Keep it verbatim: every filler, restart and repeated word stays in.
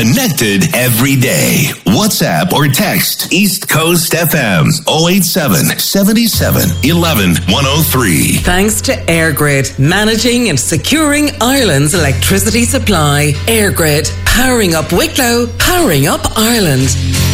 Connected every day. WhatsApp or text East Coast F M oh eight seven, seven seven, one one, one oh three. Thanks to EirGrid, managing and securing Ireland's electricity supply. EirGrid, powering up Wicklow, powering up Ireland.